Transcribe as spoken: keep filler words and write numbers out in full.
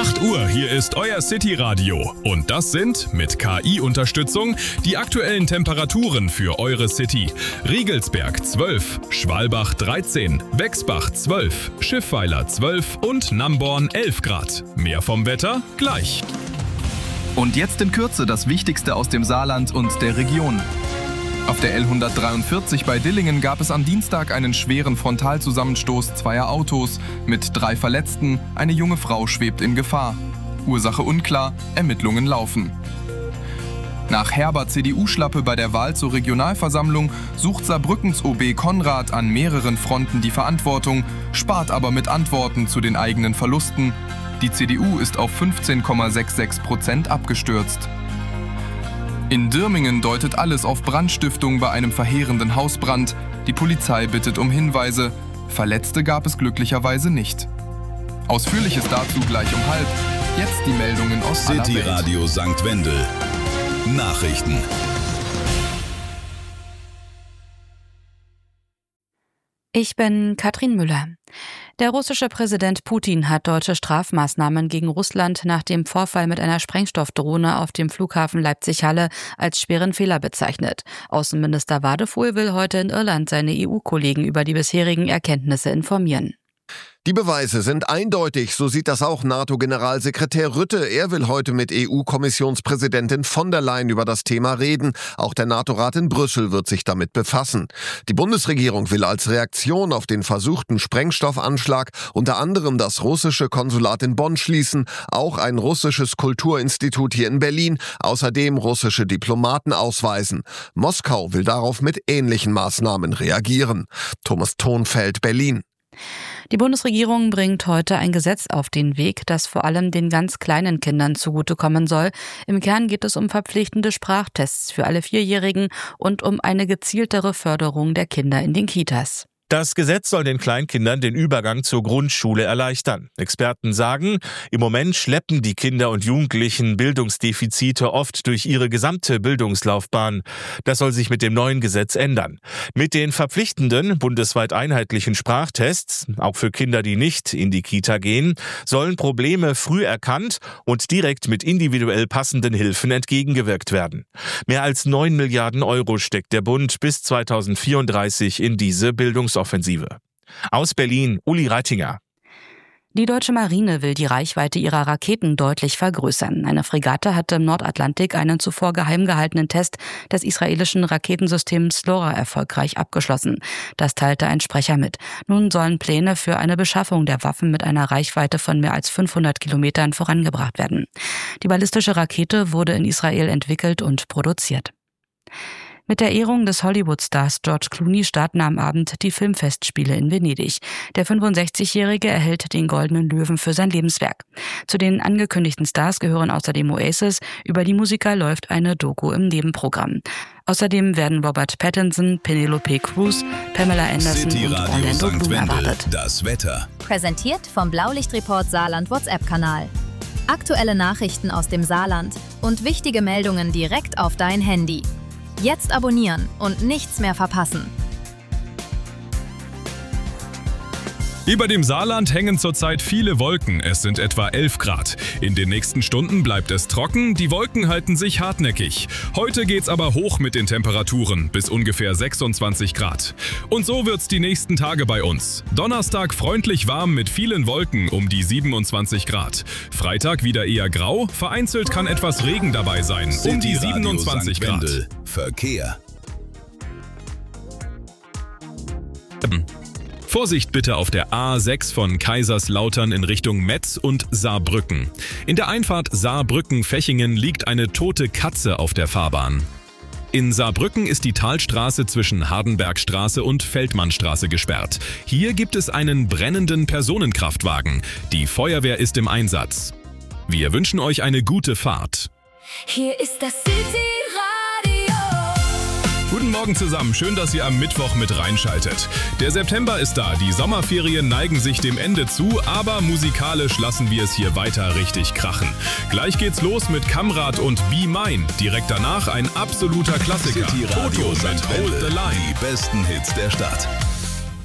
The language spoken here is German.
acht Uhr, hier ist euer City-Radio. Und das sind, mit K I-Unterstützung, die aktuellen Temperaturen für eure City. Riegelsberg zwölf, Schwalbach dreizehn, Wexbach zwölf, Schiffweiler zwölf und Namborn elf Grad. Mehr vom Wetter gleich. Und jetzt in Kürze das Wichtigste aus dem Saarland und der Region. Auf der L hundertdreiundvierzig bei Dillingen gab es am Dienstag einen schweren Frontalzusammenstoß zweier Autos mit drei Verletzten. Eine junge Frau schwebt in Gefahr. Ursache unklar, Ermittlungen laufen. Nach herber C D U-Schlappe bei der Wahl zur Regionalversammlung sucht Saarbrückens O B Konrad an mehreren Fronten die Verantwortung, spart aber mit Antworten zu den eigenen Verlusten. Die C D U ist auf fünfzehn Komma sechsundsechzig Prozent abgestürzt. In Dirmingen deutet alles auf Brandstiftung bei einem verheerenden Hausbrand. Die Polizei bittet um Hinweise. Verletzte gab es glücklicherweise nicht. Ausführliches dazu gleich um halb. Jetzt die Meldungen aus aller Welt. City Radio Sankt Wendel. Nachrichten. Ich bin Katrin Müller. Der russische Präsident Putin hat deutsche Strafmaßnahmen gegen Russland nach dem Vorfall mit einer Sprengstoffdrohne auf dem Flughafen Leipzig-Halle als schweren Fehler bezeichnet. Außenminister Wadefuhl will heute in Irland seine E U-Kollegen über die bisherigen Erkenntnisse informieren. Die Beweise sind eindeutig, so sieht das auch NATO-Generalsekretär Rutte. Er will heute mit E U-Kommissionspräsidentin von der Leyen über das Thema reden. Auch der NATO-Rat in Brüssel wird sich damit befassen. Die Bundesregierung will als Reaktion auf den versuchten Sprengstoffanschlag unter anderem das russische Konsulat in Bonn schließen, auch ein russisches Kulturinstitut hier in Berlin, außerdem russische Diplomaten ausweisen. Moskau will darauf mit ähnlichen Maßnahmen reagieren. Thomas Thonfeld, Berlin. Die Bundesregierung bringt heute ein Gesetz auf den Weg, das vor allem den ganz kleinen Kindern zugutekommen soll. Im Kern geht es um verpflichtende Sprachtests für alle Vierjährigen und um eine gezieltere Förderung der Kinder in den Kitas. Das Gesetz soll den Kleinkindern den Übergang zur Grundschule erleichtern. Experten sagen, im Moment schleppen die Kinder und Jugendlichen Bildungsdefizite oft durch ihre gesamte Bildungslaufbahn. Das soll sich mit dem neuen Gesetz ändern. Mit den verpflichtenden, bundesweit einheitlichen Sprachtests, auch für Kinder, die nicht in die Kita gehen, sollen Probleme früh erkannt und direkt mit individuell passenden Hilfen entgegengewirkt werden. Mehr als neun Milliarden Euro steckt der Bund bis zweitausendvierunddreißig in diese Bildungsoffensive. Offensive. Aus Berlin, Uli Reitinger. Die deutsche Marine will die Reichweite ihrer Raketen deutlich vergrößern. Eine Fregatte hatte im Nordatlantik einen zuvor geheim gehaltenen Test des israelischen Raketensystems Slora erfolgreich abgeschlossen. Das teilte ein Sprecher mit. Nun sollen Pläne für eine Beschaffung der Waffen mit einer Reichweite von mehr als fünfhundert Kilometern vorangebracht werden. Die ballistische Rakete wurde in Israel entwickelt und produziert. Mit der Ehrung des Hollywood-Stars George Clooney starten am Abend die Filmfestspiele in Venedig. Der fünfundsechzigjährige erhält den Goldenen Löwen für sein Lebenswerk. Zu den angekündigten Stars gehören außerdem Oasis. Über die Musiker läuft eine Doku im Nebenprogramm. Außerdem werden Robert Pattinson, Penelope Cruz, Pamela Anderson City und Radio Orlando Sankt Bloom Wendel. erwartet. Das Wetter. Präsentiert vom Blaulichtreport Saarland WhatsApp-Kanal. Aktuelle Nachrichten aus dem Saarland und wichtige Meldungen direkt auf dein Handy. Jetzt abonnieren und nichts mehr verpassen. Über dem Saarland hängen zurzeit viele Wolken. Es sind etwa elf Grad. In den nächsten Stunden bleibt es trocken, die Wolken halten sich hartnäckig. Heute geht's aber hoch mit den Temperaturen, bis ungefähr sechsundzwanzig Grad. Und so wird's die nächsten Tage bei uns. Donnerstag freundlich warm mit vielen Wolken um die siebenundzwanzig Grad. Freitag wieder eher grau, vereinzelt kann etwas Regen dabei sein, um die siebenundzwanzig Grad. Verkehr. Vorsicht bitte auf der A sechs von Kaiserslautern in Richtung Metz und Saarbrücken. In der Einfahrt Saarbrücken-Fechingen liegt eine tote Katze auf der Fahrbahn. In Saarbrücken ist die Talstraße zwischen Hardenbergstraße und Feldmannstraße gesperrt. Hier gibt es einen brennenden Personenkraftwagen. Die Feuerwehr ist im Einsatz. Wir wünschen euch eine gute Fahrt. Hier ist das City Radio. Guten Morgen zusammen, schön, dass ihr am Mittwoch mit reinschaltet. Der September ist da, die Sommerferien neigen sich dem Ende zu, aber musikalisch lassen wir es hier weiter richtig krachen. Gleich geht's los mit Kamrat und Be Mine. Direkt danach ein absoluter Klassiker. City Radio Toto mit Sankt Hold Wendel. the Line. Die besten Hits der Stadt.